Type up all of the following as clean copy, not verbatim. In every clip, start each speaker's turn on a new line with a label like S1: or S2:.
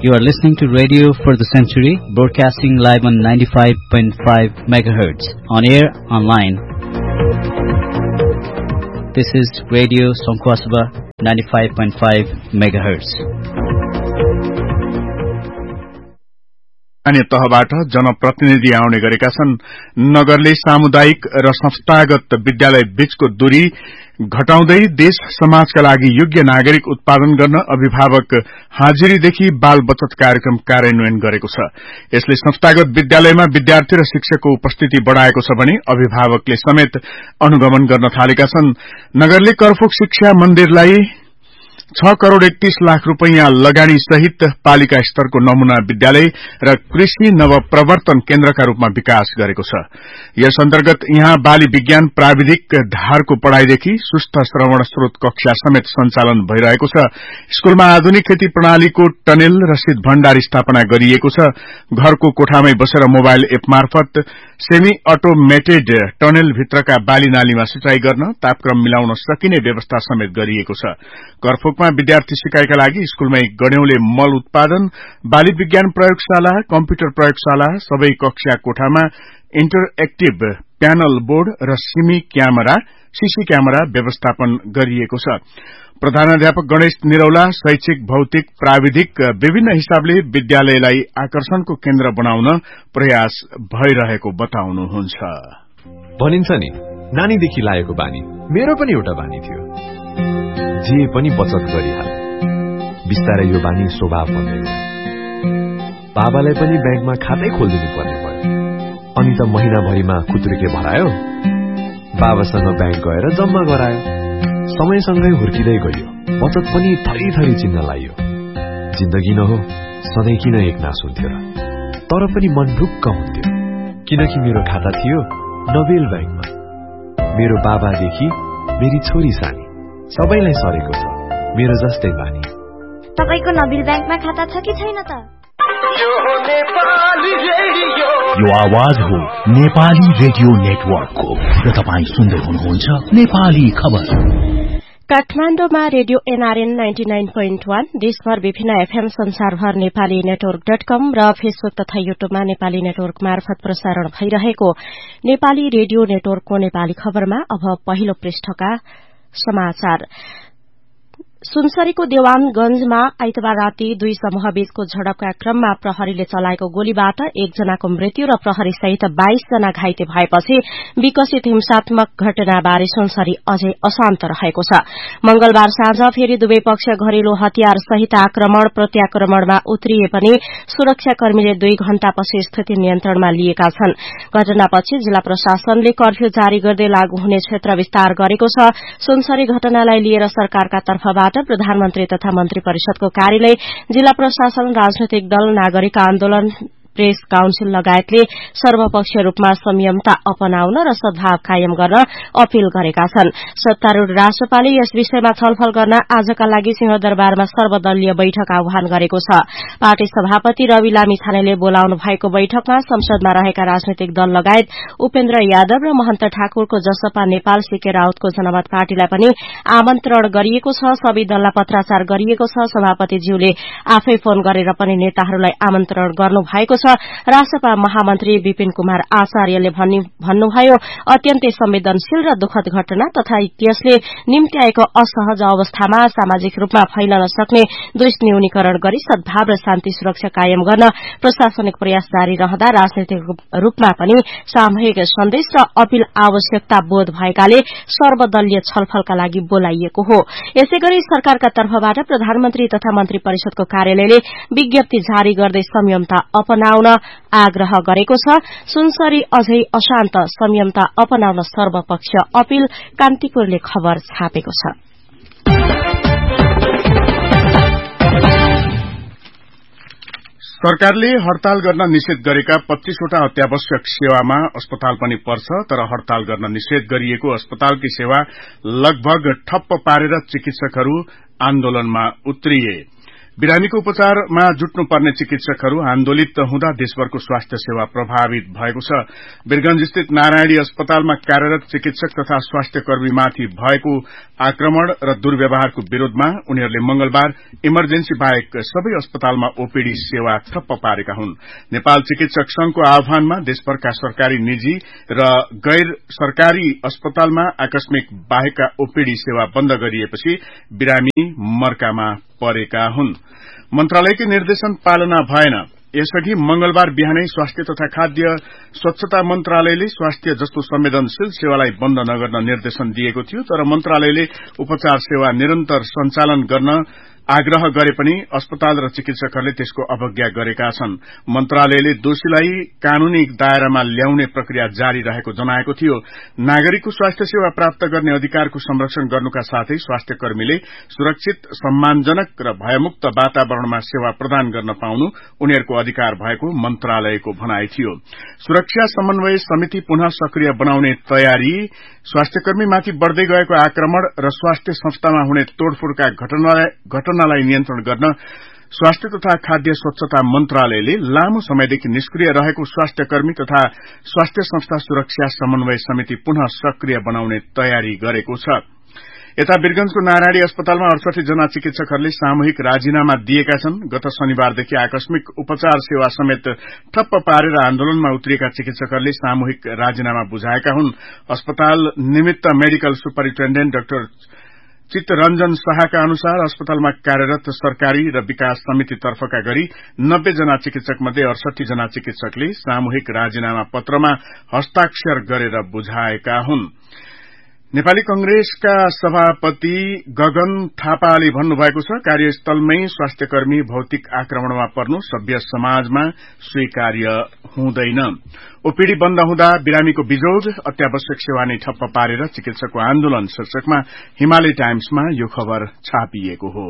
S1: You are listening to Radio for the Century, broadcasting live on 95.5 megahertz, on air, online. This is Radio Songkhwasaba, 95.5 megahertz.
S2: अन्य तहबाट जनप्रतिनिधि आउने गरेका छन्। नगरले सामुदायिक र संस्थागत विद्यालय बीचको दूरी घटाउँदै देश समाजका लागि योग्य नागरिक उत्पादन गर्न अभिभावक हाजिरीदेखि बाल बचत कार्यक्रम कार्यान्वयन गरेको छ। यसले संस्थागत विद्यालयमा विद्यार्थी र शिक्षकको उपस्थिति बढ़ाएको छ भने अभिभावकले समेत अनुगमन गर्न थालेका छन्। नगरले करफोक शिक्षा मन्दिरलाई 6 करोड़ 31 लाख रुपैयाँ लगानी सहित पालिका स्तरको नमूना विद्यालय र कृषि नवप्रवर्तन केन्द्रका रूपमा विकास गरेको छ। यस अन्तर्गत यहाँ बाली विज्ञान प्राविधिक धारको पढ़ाईदेखि सुस्थ श्रवण स्रोत कक्षा समेत सञ्चालन भइरहेको छ। स्कूलमा आधुनिक खेती प्रणालीको टनेल र शीत भण्डार स्थापना गरिएको छ। घरको कोठामै बसेर मोबाइल एप मार्फत सेमी अटोमेटेड टनेल भित्रका बाली नालीमा सिंचाई गर्न तापक्रम मिलाउन सकिने व्यवस्था समेत गरिएको छ। करफोकमा विद्यार्थी सिकाइका लागि स्कूलमै गड्यौले मल उत्पादन, बाली विज्ञान प्रयोगशाला, कम्प्युटर प्रयोगशाला, सबै कक्षा कोठामा इन्टरएक्टिभ प्यानल बोर्ड र सीसी क्यामेरा व्यवस्थापन गरिएको छ। प्रधानाध्यापक गणेश निरौला शैक्षिक, भौतिक, प्राविधिक विभिन्न हिसाबले विद्यालयलाई आकर्षणको केन्द्र बनाउन प्रयास भइरहेको बताउनुहुन्छ।
S3: भनिन्छ नि, नानीदेखि लागेको बानी मेरो पनि एउटा बानी थियो। जे पनि बचत गरिहाले। बिस्तारै यो बानी स्वभाव बन्दै गयो। बाबालाई पनि ब्याङ्कमा खातै खोलिदिनु पर्ने भयो। अनि त महिनाभरिमा खुत्रुके भरायो, बाबासँग ब्याङ्क गएर जम्मा गरायो। समयसँगै हुर्किँदै गयो, बचत पनि थरी चिन्न लाइयो। जिन्दगी न हो, सधैँ किन एकनास हुन्थ्यो र? तर पनि मन ढुक्क हुन्थ्यो, किनकि मेरो खाता थियो नोबेल ब्याङ्कमा। मेरो बाबादेखि मेरी छोरी सानी सबैलाई सरेको छ मेरो जस्तै बानी।
S4: तपाईको नोबेल ब्याङ्कमा खाता छ कि छैन त?
S5: यो आवाज हो नेपाली रेडियो नेटवर्कको र तपाईं सुन्दै हुनुहुन्छ नेपाली खबर।
S6: काठमाडौँमा रेडियो एनआरएन 99.1, देशभर विभिन्न एफएम, संसारभर नेपाली नेटवर्क.com र फेसबुक तथा युट्युबमा नेपाली नेटवर्क मार्फत प्रसारण भइरहेको नेपाली रेडियो नेटवर्कको नेपाली खबरमा अब पहिलो पृष्ठका समाचार। सुनसरीको देवानगंजमा आइतबार राति 2 समूहबीचको झडपका क्रममा प्रहरीले चलाएको गोलीबाट 1 जनाको मृत्यु र प्रहरी सहित 22 जना घाइते भएपछि विकसित हिंसात्मक घटनाबारे सुनसरी अझै अशान्त रहेको छ। मंगलबार साँझ फेरि दुवै पक्ष घरेलु हतियार सहित आक्रमण प्रत्याक्रमणमा उत्रिए पनि सुरक्षाकर्मीले 2 घण्टापछि स्थिति नियन्त्रणमा लिएका छन्। घटनापछि जिल्ला प्रशासनले कर्फ्यू जारी गर्दै लागू हुने क्षेत्र विस्तार गरेको छ। सुनसरी घटनालाई लिएर सरकारका तर्फबाट प्रधानमन्त्री तथा मन्त्री परिषदको कार्यालय, जिल्ला प्रशासन, राजनैतिक दल, नागरिक आन्दोलन, प्रेस काउन्सिल लगायतले सर्वपक्षीय रूपमा संयमता अपनाउन र सद्भाव कायम गर्न अपील गरेका छन्। सत्तारूढ़ राष्ट्रपाले यस विषयमा छलफल गर्न आजका लागि सिंहदरबारमा सर्वदलीय बैठक आह्वान गरेको छ। पार्टी सभापति रवि लामिछानेले बोलाउनु भएको बैठकमा संसदमा रहेका राजनैतिक दल लगायत उपेन्द्र यादव र महन्त ठाकुरको जसपा नेपाल, सीके राउतको जनमत पार्टीलाई पनि आमन्त्रण गरिएको छ। सबै दललाई पत्राचार गरिएको छ। सभापतिज्यूले आफै फोन गरेर पनि नेताहरूलाई आमन्त्रण गर्नु भएको छ। रासपा महामन्त्री विपिन कुमार आचार्यले भन्नुभयो, अत्यन्तै संवेदनशील र दुखद घटना तथा त्यसले निम्ति आएको असहज अवस्थामा सामाजिक रूपमा फैलन सक्ने द्वेष न्यूनीकरण गरी सद्भाव र शान्ति सुरक्षा कायम गर्न प्रशासनिक प्रयास जारी रहँदा राजनैतिक रूपमा पनि सामूहिक सन्देश र अपील आवश्यकता बोध भएकाले सर्वदलीय छलफलका लागि बोलाइएको हो। यसैगरी सरकारका तर्फबाट प्रधानमन्त्री तथा मन्त्री परिषदको कार्यालयले विज्ञप्ति जारी गर्दै संयमता अपनाउन आग्रह गरेको छ। सुनसरी अझै अशान्त, संयमता अपनाउन सर्वपक्षीय अपील, कान्तिपुरले खबर छापेको छ।
S2: सरकारले हड़ताल गर्न निषेध गरेका 25 वटा अत्यावश्यक सेवामा अस्पताल पनि पर्छ, तर हड़ताल गर्न निषेध गरिएको अस्पतालकी सेवा लगभग ठप्प पारेर चिकित्सकहरू आन्दोलनमा उत्रिए। बिरामीको उपचारमा जुट्नुपर्ने चिकित्सकहरू आन्दोलित हुँदा देशभरको स्वास्थ्य सेवा प्रभावित भएको छ। वीरगंज स्थित नारायणी अस्पतालमा कार्यरत चिकित्सक तथा स्वास्थ्य कर्मीमाथि भएको आक्रमण र दुर्व्यवहारको विरोधमा उनीहरूले मंगलबार इमर्जेन्सी बाहेक सबै अस्पतालमा ओपीडी सेवा ठप्प पारेका हुन्। नेपाल चिकित्सक संघको आह्वानमा देशभरका सरकारी, निजी र गैर सरकारी अस्पतालमा आकस्मिक बाहेकका ओपीडी सेवा बन्द गरिएपछि बिरामी मर्कामा परेका हुन्। मन्त्रालयकै निर्देशन पालना भएन। यसअघि मंगलबार बिहानै स्वास्थ्य तथा खाद्य स्वच्छता मन्त्रालयले स्वास्थ्य जस्तो संवेदनशील सेवालाई बन्द नगर्न निर्देशन दिएको थियो, तर मन्त्रालयले उपचार सेवा निरन्तर सञ्चालन गर्न आग्रह गरे पनि अस्पताल र चिकित्सकहरूले त्यसको अवज्ञा गरेका छन्। मन्त्रालयले दोषीलाई कानूनी दायरामा ल्याउने प्रक्रिया जारी रहेको जनाएको थियो। नागरिकको स्वास्थ्य सेवा प्राप्त गर्ने अधिकारको संरक्षण गर्नुका साथै स्वास्थ्य कर्मीले सुरक्षित, सम्मानजनक र भयमुक्त वातावरणमा सेवा प्रदान गर्न पाउनु उनीहरूको अधिकार भएको मन्त्रालयको भनाइ थियो। सुरक्षा समन्वय समिति पुनः सक्रिय बनाउने तयारी, स्वास्थ्यकर्मीमाथि बढ़दै गएको आक्रमण र स्वास्थ्य संस्थामा हुने तोड़फोड़का घटनालाई नियन्त्रण गर्न स्वास्थ्य तथा खाद्य स्वच्छता मन्त्रालयले लामो समयदेखि निष्क्रिय रहेको स्वास्थ्यकर्मी तथा स्वास्थ्य संस्था सुरक्षा समन्वय समिति पुनः सक्रिय बनाउने तयारी गरेको छ। यता वीरगंजको नारायणी अस्पतालमा 68 जना चिकित्सकहरूले सामूहिक राजीनामा दिएका छन्। गत शनिबारदेखि आकस्मिक उपचार सेवा समेत ठप्प पारेर आन्दोलनमा उत्रिएका चिकित्सकहरूले सामूहिक राजीनामा बुझाएका हुन्। अस्पताल निमित्त मेडिकल सुपरिन्टेण्डेन्ट डाक्टर चित्तरञ्जन शाहका अनुसार अस्पतालमा कार्यरत सरकारी र विकास समिति तर्फका गरी 90 जना चिकित्सक मध्ये 68 जना चिकित्सकले सामूहिक राजीनामा पत्रमा हस्ताक्षर गरेर बुझाएका हुन्। नेपाली कंग्रेसका सभापति गगन थापाले भन्नुभएको छ, कार्यस्थलमै स्वास्थ्यकर्मी भौतिक आक्रमणमा पर्नु सभ्य समाजमा स्वीकार्य हुँदैन। ओपीडी बन्द हुँदा बिरामीको बिजोग, अत्यावश्यक सेवा नै ठप्प पारेर चिकित्सकको आन्दोलन शीर्षकमा हिमालय टाइम्समा यो खबर छापिएको हो।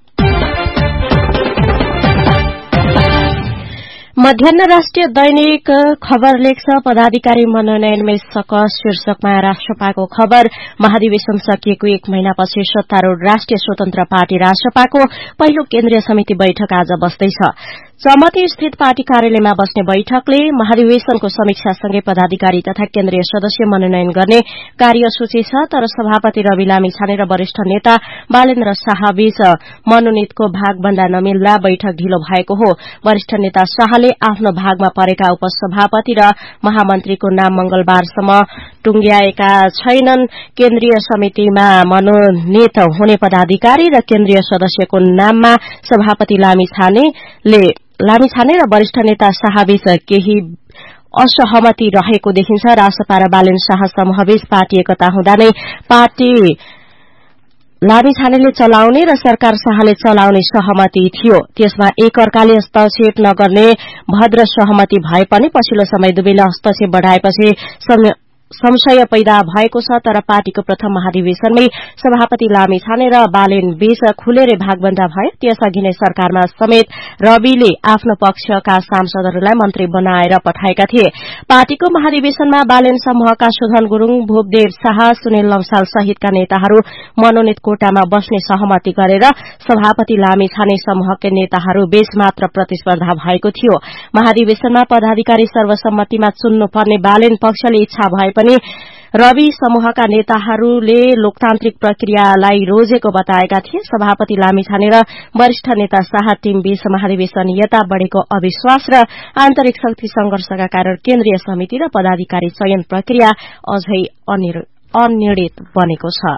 S6: मध्याह्न राष्ट्रिय दैनिक खबर लेख्छ, पदाधिकारी मनोनयनमै सकस शीर्षकमा राष्ट्रपाको खबर। महाधिवेशन सकिएको 1 महिनापछि सत्तारूढ़ राष्ट्रिय स्वतन्त्र पार्टी राष्ट्रपाको पहिलो केन्द्रीय समिति बैठक आज बस्दैछ। चमती स्थित पार्टी कार्यालयमा बस्ने बैठकले महाधिवेशनको समीक्षासँगै पदाधिकारी तथा केन्द्रीय सदस्य मनोनयन गर्ने कार्यसूची छ, तर सभापति रवि लामिछाने र वरिष्ठ नेता बालेन्द्र शाहबीच मनोनितको भागभन्दा नमिल्दा बैठक ढिलो भएको हो। वरिष्ठ नेता शाहले आफ्नो भागमा परेका उपसभापति र महामन्त्रीको नाम मंगलबारसम्म टुंग्याएका छैनन्। केन्द्रीय समितिमा मनोनित हुने पदाधिकारी र केन्द्रीय सदस्यको नाममा सभापति लामिछाने र वरिष्ठ नेता शाहबीच केही असहमति रहेको देखिन्छ। रासपा र बालेन्द्र शाह समूहबीच पार्टी एकता हुँदा नै पार्टी लामिछानेले चलाउने र सरकार शाहले चलाउने सहमति थियो। त्यसमा एक अर्काले हस्तक्षेप नगर्ने भद्र सहमति भए पनि पछिल्लो समय दुवैले हस्तक्षेप बढ़ाएपछि संशय पैदा भएको छ। तर पार्टीको प्रथम महाधिवेशनमै सभापति लामिछाने र बालेन बीच खुलेरै भागबन्दा भयो। त्यसअघि नै सरकारमा समेत रविले आफ्नो पक्षका सांसदहरूलाई मन्त्री बनाएर पठाएका थिए। पार्टीको महाधिवेशनमा बालेन समूहका सुधन गुरूङ, भूपदेव शाह, सुनिल लम्साल सहितका नेताहरू मनोनित कोटामा बस्ने सहमति गरेर सभापति लामिछाने समूहका नेताहरू बीच मात्र प्रतिस्पर्धा भएको थियो। महाधिवेशनमा पदाधिकारी सर्वसम्मतिमा चुन्नुपर्ने बालेन पक्षले इच्छा भए पनि रवि समूहका नेताहरूले लोकतान्त्रिक प्रक्रियालाई रोजेको बताएका थिए। सभापति लामिछाने र वरिष्ठ नेता शाह टीमबीच महाधिवेशन यता बढ़ेको अविश्वास र आन्तरिक शक्ति संघर्षका कारण केन्द्रीय समिति र पदाधिकारी चयन प्रक्रिया अझै अनिर्णित बनेको छ।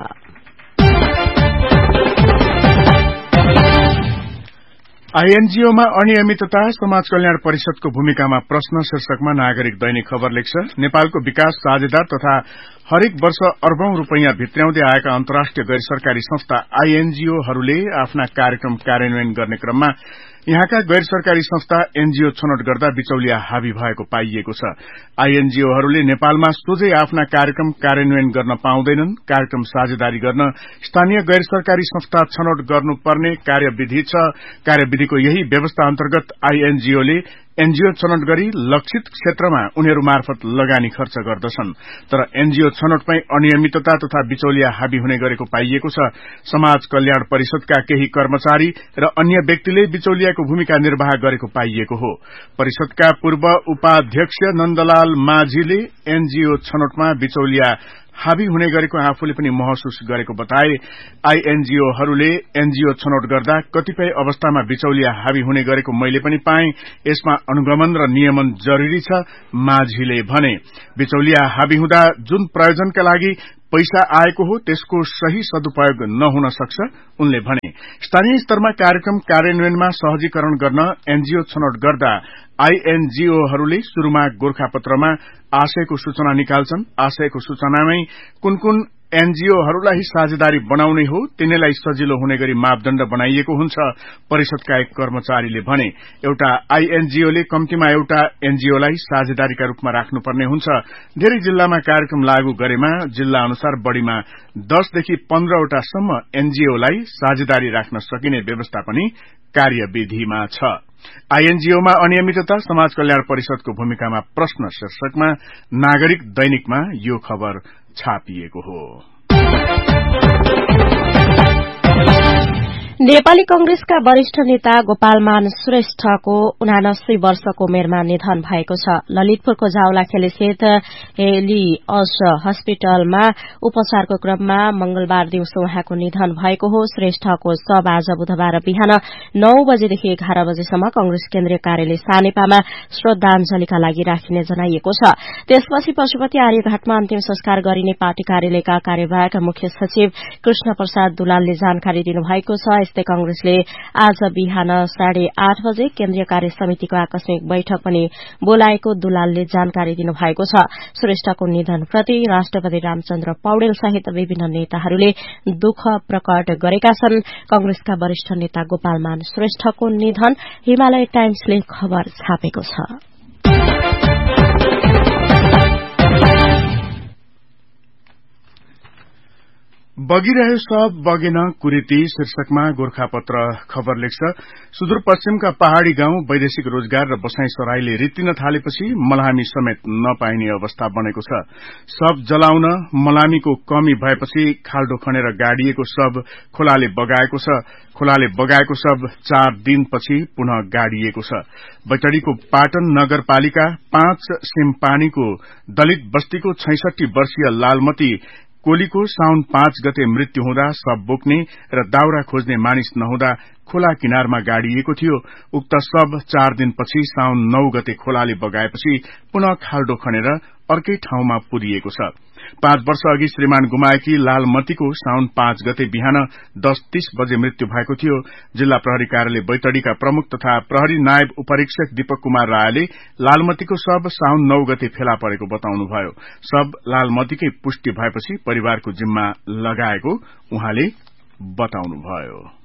S2: आईएनजीओमा अनियमितता, समाज कल्याण परिषदको भूमिकामा प्रश्न शीर्षकमा नागरिक दैनिक खबर लेख्छ। नेपालको विकास साझेदार तथा हरेक वर्ष अर्बौं रूपैयाँ भित्र्याउँदै आएका अन्तर्राष्ट्रिय गैर सरकारी संस्था आईएनजीओहरूले आफ्ना कार्यक्रम कार्यान्वयन गर्ने क्रममा यहाँका गैर सरकारी संस्था एनजीओ छनौट गर्दा बिचौलिया हावी भएको पाइएको छ। आईएनजीओहरूले नेपालमा सोझै आफ्ना कार्यक्रम कार्यान्वयन गर्न पाउँदैनन्। कार्यक्रम साझेदारी गर्न स्थानीय गैर सरकारी संस्था छनौट गर्नुपर्ने कार्यविधि छ। कार्यविधिको यही व्यवस्था अन्तर्गत आईएनजीओले एनजीओ छनौट गरी लक्षित क्षेत्रमा उनीहरू मार्फत लगानी खर्च गर्दछन्। तर एनजीओ छनौटमै अनियमितता तथा बिचौलिया हाबी हुने गरेको पाइएको छ। समाज कल्याण परिषदका केही कर्मचारी र अन्य व्यक्तिले बिचौलियाको भूमिका निर्वाह गरेको पाइएको हो। परिषदका पूर्व उपाध्यक्ष नन्दलाल माझीले एनजीओ छनौटमा बिचौलिया हाबी हुने गरेको आफूले पनि महसुस गरेको बताए। आईएनजीओहरूले एनजीओ छनौट गर्दा कतिपय अवस्थामा बिचौलिया हाबी हुने गरेको मैले पनि पाएँ। यसमा अनुगमन र नियमन जरूरी छ, माझीले भने। बिचौलिया हाबी हुँदा जुन प्रयोजनका लागि पैसा आएको हो त्यसको सही सदुपयोग नहुन सक्छ, उनले भने। स्थानीय स्तरमा कार्यक्रम कार्यान्वयनमा सहजीकरण गर्न एनजीओ छनौट गर्दा आईएनजीओहरूले शुरूमा गोरखापत्रमा आशयको सूचना निकाल्छन्। आशयको सूचनामै कुन कुन एनजीओहरूलाई साझेदारी बनाउने हो तिनीलाई सजिलो हुने गरी मापदण्ड बनाइएको हुन्छ, परिषदका एक कर्मचारीले भने। एउटा आईएनजीओले कम्तीमा एउटा एनजीओलाई साझेदारीका रूपमा राख्नुपर्ने हुन्छ। धेरै जिल्लामा कार्यक्रम लागू गरेमा जिल्ला अनुसार बढ़ीमा 10 देखि 15 वटासम्म एनजीओलाई साझेदारी राख्न सकिने व्यवस्था पनि कार्यविधिमा छ। आईएनजीओमा अनियमितता, समाज कल्याण परिषदको भूमिकामा प्रश्न शीर्षकमा नागरिक दैनिकमा यो खबर छापिएको हो।
S6: नेपाली कंग्रेसका वरिष्ठ नेता गोपालमान श्रेष्ठको 79 वर्षको उमेरमा निधन भएको छ। ललितपुरको जावलाखेली स्थित हेलिअस अस्पतालमा उपचारको क्रममा मंगलबार दिउँसो उहाँको निधन भएको हो। श्रेष्ठको शव आज बुधबार बिहान 9 बजेदेखि 11 बजेसम्म कंग्रेस केन्द्रीय कार्यालय सानेपामा श्रद्धांजलिका लागि राखिने जनाइएको छ। त्यसपछि पशुपति आर्यघाटमा अन्तिम संस्कार गरिने पार्टी कार्यालयका कार्यवाहक मुख्य सचिव कृष्ण प्रसाद दुलालले जानकारी दिनुभएको छ। यस्तै कंग्रेसले आज बिहान 8:30 बजे केन्द्रीय कार्य समितिको आकस्मिक बैठक पनि बोलाएको दुलालले जानकारी दिनुभएको छ। श्रेष्ठको निधनप्रति राष्ट्रपति रामचन्द्र पौडेल सहित विभिन्न नेताहरूले दुःख प्रकट गरेका छन्। कंग्रेसका वरिष्ठ नेता गोपालमान श्रेष्ठको निधन हिमालय टाइम्सले खबर छापेको छ।
S2: बगिरह्यो सब बगेन कुरीति शीर्षकमा गोरखापत्र खबर लेख्छ। सुदूरपश्चिमका पहाड़ी गाउँ वैदेशिक रोजगार र बसाई सराईले रित्तिन थालेपछि मलामी समेत नपाइने अवस्था बनेको छ। शव जलाउन मलामीको कमी भएपछि खाल्डो खनेर गाडिएको शव खोलाले बगाएको छ। खोलाले बगाएको शव 4 दिनपछि पुनः गाडिएको छ। बैतडीको पाटन नगरपालिका 5 सिमपानीको दलित बस्तीको 66 वर्षीय लालमती कोलीको साउन 5 गते मृत्यु हुँदा शव बोक्ने र दाउरा खोज्ने मानिस नहुँदा खोला किनारमा गाडिएको थियो। उक्त शव 4 दिनपछि साउन 9 गते खोलाले बगाएपछि पुनः खाल्डो खनेर अर्कै ठाउँमा पुरिएको छ। 5 वर्ष अघि श्रीमान गुमाएकी लालमतीको साउन 5 गते बिहान 10:30 बजे मृत्यु भएको थियो। जिल्ला प्रहरी कार्यालय बैतडीका प्रमुख तथा प्रहरी नायब उपरीक्षक दीपक कुमार रायले लालमतीको शव साउन 9 गते फेला परेको बताउनुभयो। शव लालमतीकै पुष्टि भएपछि परिवारको जिम्मा लगाएको उहाँले बताउनुभयो।